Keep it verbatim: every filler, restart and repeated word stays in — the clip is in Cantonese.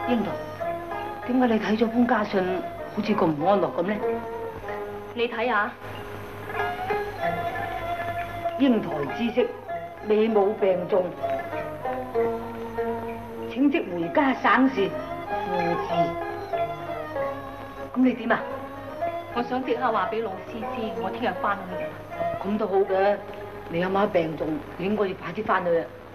英台，點解你睇咗封家信，好似咁唔安樂咁呢？ 你睇下， 英台知悉美母病重，請即回家省事，父字。咁你點啊？ 我想即刻話俾老師知，我聽日翻去㗎啦。 咁都好嘅，你阿媽病重，你應該要快啲翻去啊。